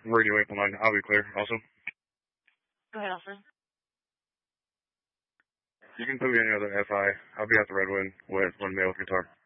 Radio 8.9. I'll be clear. Also, Go ahead, officer. you can put me any other FI. I'll be at the Redwood with one male with guitar.